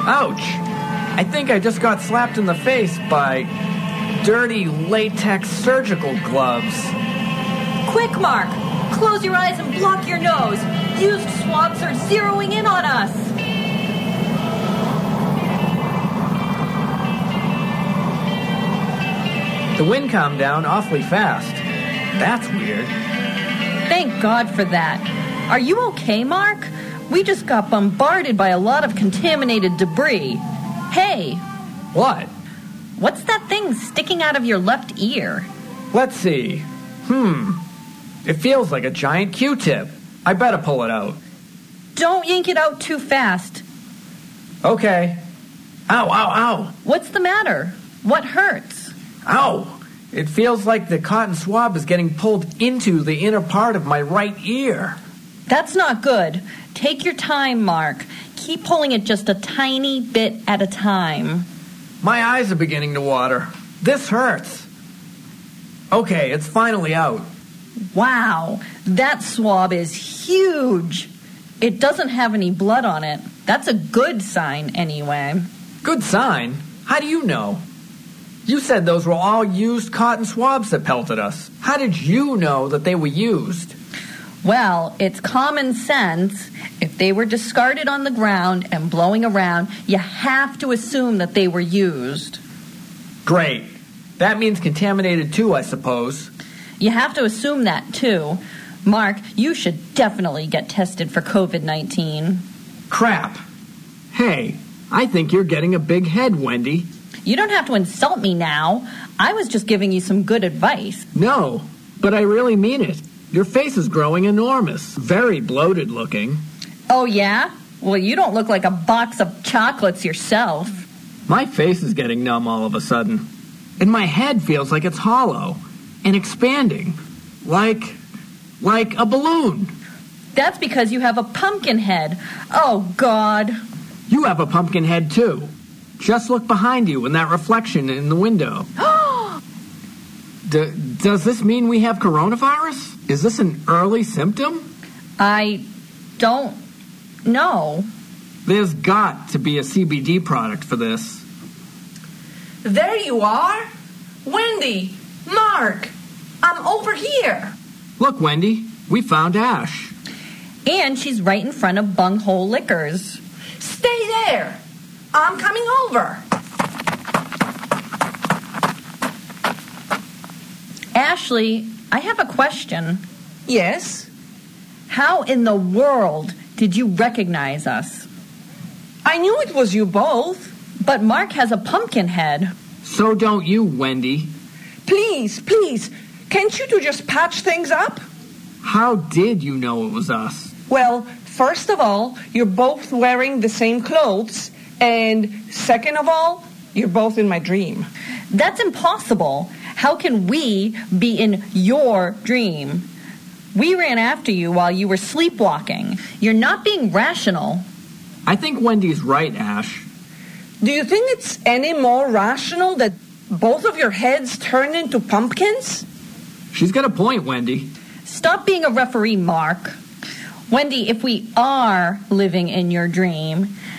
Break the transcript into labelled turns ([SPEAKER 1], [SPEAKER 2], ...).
[SPEAKER 1] Ouch! I think I just got slapped in the face by dirty latex surgical gloves.
[SPEAKER 2] Quick, Mark! Close your eyes and block your nose. Used swabs are zeroing in on us.
[SPEAKER 1] The wind calmed down awfully fast. That's weird.
[SPEAKER 2] Thank God for that. Are you okay, Mark? We just got bombarded by a lot of contaminated debris. Hey.
[SPEAKER 1] What?
[SPEAKER 2] What's that thing sticking out of your left ear?
[SPEAKER 1] Let's see. It feels like a giant Q-tip. I better pull it out.
[SPEAKER 2] Don't yank it out too fast.
[SPEAKER 1] Okay. Ow, ow, ow.
[SPEAKER 2] What's the matter? What hurts?
[SPEAKER 1] Ow. It feels like the cotton swab is getting pulled into the inner part of my right ear.
[SPEAKER 2] That's not good. Take your time, Mark. Keep pulling it just a tiny bit at a time.
[SPEAKER 1] My eyes are beginning to water. This hurts. Okay, it's finally out.
[SPEAKER 2] Wow, that swab is huge. It doesn't have any blood on it. That's a good sign anyway.
[SPEAKER 1] Good sign? How do you know? You said those were all used cotton swabs that pelted us. How did you know that they were used?
[SPEAKER 2] Well, it's common sense. If they were discarded on the ground and blowing around, you have to assume that they were used.
[SPEAKER 1] Great. That means contaminated too, I suppose.
[SPEAKER 2] You have to assume that too. Mark, you should definitely get tested for COVID-19.
[SPEAKER 1] Crap. Hey, I think you're getting a big head, Wendy.
[SPEAKER 2] You don't have to insult me now. I was just giving you some good advice.
[SPEAKER 1] No, but I really mean it. Your face is growing enormous. Very bloated looking.
[SPEAKER 2] Oh, yeah? Well, you don't look like a box of chocolates yourself.
[SPEAKER 1] My face is getting numb all of a sudden. And my head feels like it's hollow and expanding. Like a balloon.
[SPEAKER 2] That's because you have a pumpkin head. Oh, God.
[SPEAKER 1] You have a pumpkin head, too. Just look behind you in that reflection in the window. Does this mean we have coronavirus? Is this an early symptom?
[SPEAKER 2] I don't know.
[SPEAKER 1] There's got to be a CBD product for this.
[SPEAKER 3] There you are. Wendy, Mark, I'm over here.
[SPEAKER 1] Look, Wendy, we found Ash.
[SPEAKER 2] And she's right in front of Bunghole Liquors.
[SPEAKER 3] Stay there. I'm coming over.
[SPEAKER 2] Ashley, I have a question.
[SPEAKER 3] Yes?
[SPEAKER 2] How in the world did you recognize us?
[SPEAKER 3] I knew it was you both.
[SPEAKER 2] But Mark has a pumpkin head.
[SPEAKER 1] So don't you, Wendy.
[SPEAKER 3] Please, can't you two just patch things up?
[SPEAKER 1] How did you know it was us?
[SPEAKER 3] Well, first of all, you're both wearing the same clothes. And second of all, you're both in my dream.
[SPEAKER 2] That's impossible. How can we be in your dream? We ran after you while you were sleepwalking. You're not being rational.
[SPEAKER 1] I think Wendy's right, Ash.
[SPEAKER 3] Do you think it's any more rational that both of your heads turned into pumpkins?
[SPEAKER 1] She's got a point, Wendy.
[SPEAKER 2] Stop being a referee, Mark. Wendy, if we are living in your dream,